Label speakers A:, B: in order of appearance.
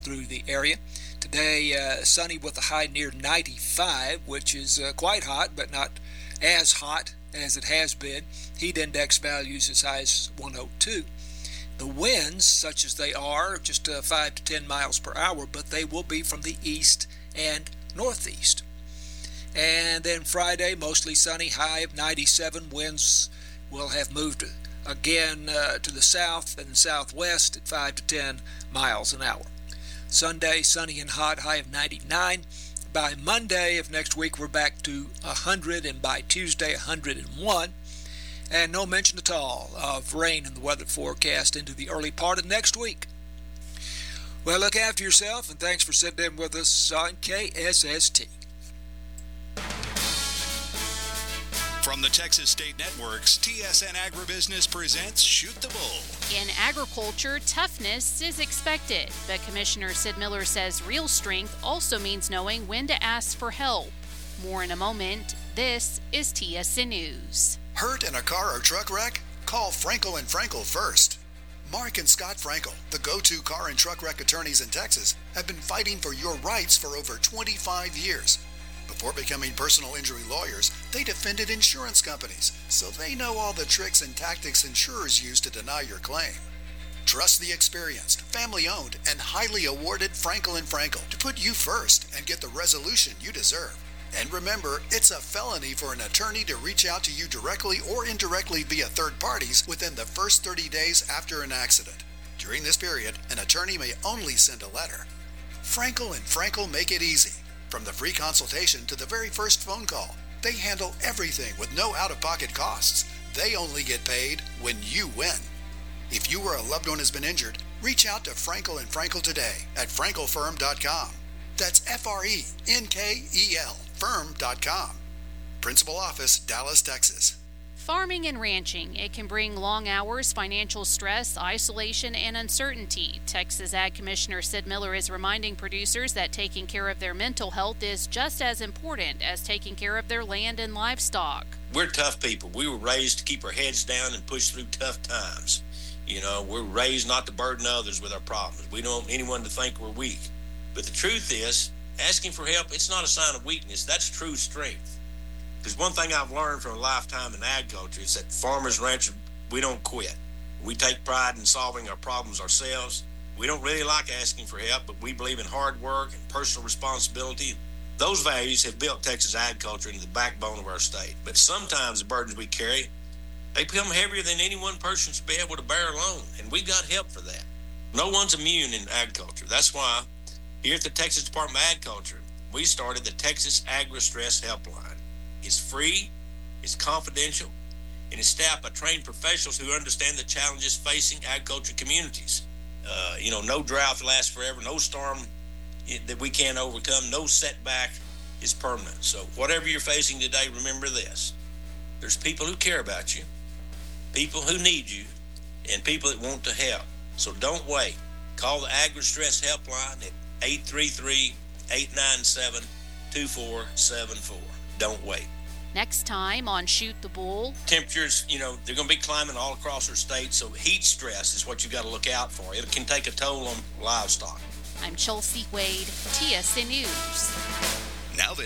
A: through the area. Today, sunny with a high near 95, which is quite hot, but not as hot as it has been. Heat index values as high as 102. The winds, such as they are, just 5 to 10 miles per hour, but they will be from the east and northeast. And then Friday, mostly sunny, high of 97. Winds will have moved again to the south and southwest at 5 to 10 miles an hour. Sunday, sunny and hot, high of 99. By Monday of next week, we're back to 100, and by Tuesday, 101. And no mention at all of rain in the weather forecast into the early part of next week. Well, look after yourself, and thanks for sitting in with us on KSST.
B: From the Texas State Networks, TSN Agribusiness presents Shoot the Bull.
C: In agriculture, toughness is expected, but Commissioner Sid Miller says real strength also means knowing when to ask for help. More in a moment. This is TSN News.
D: Hurt in a car or truck wreck? Call Frankel & Frankel first. Mark and Scott Frankel, the go-to car and truck wreck attorneys in Texas, have been fighting for your rights for over 25 years. Before becoming personal injury lawyers, they defended insurance companies, so they know all the tricks and tactics insurers use to deny your claim. Trust the experienced, family-owned, and highly awarded Frankel & Frankel to put you first and get the resolution you deserve. And remember, it's a felony for an attorney to reach out to you directly or indirectly via third parties within the first 30 days after an accident. During this period, an attorney may only send a letter. Frankel & Frankel make it easy. From the free consultation to the very first phone call, they handle everything with no out-of-pocket costs. They only get paid when you win. If you or a loved one has been injured, reach out to Frankel & Frankel today at frankelfirm.com. That's F-R-E-N-K-E-L, firm.com. Principal office, Dallas, Texas.
C: Farming and ranching, it can bring long hours, financial stress, isolation, and uncertainty. Texas Ag Commissioner Sid Miller is reminding producers that taking care of their mental health is just as important as taking care of their land and livestock.
E: We're tough people. We were raised to keep our heads down and push through tough times. You know, we're raised not to burden others with our problems. We don't want anyone to think we're weak. But the truth is, asking for help, it's not a sign of weakness. That's true strength. Because one thing I've learned from a lifetime in agriculture is that farmers, ranchers, we don't quit. We take pride in solving our problems ourselves. We don't really like asking for help, but we believe in hard work and personal responsibility. Those values have built Texas agriculture into the backbone of our state. But sometimes the burdens we carry, they become heavier than any one person should be able to bear alone, and we got help for that. No one's immune in agriculture. That's why here at the Texas Department of Agriculture, we started the Texas Agri-Stress Helpline. It's free, it's confidential, and it's staffed by trained professionals who understand the challenges facing agriculture communities. No drought lasts forever, no storm that we can't overcome, no setback is permanent. So whatever you're facing today, remember this. There's people who care about you, people who need you, and people that want to help. So don't wait. Call the Agri-Stress Helpline at 833-897-2474. Don't wait.
C: Next time on Shoot the Bull.
E: Temperatures, they're going to be climbing all across our state, so heat stress is what you got to look out for. It can take a toll on livestock.
C: I'm Chelsea Wade, TSN News.
B: Now then,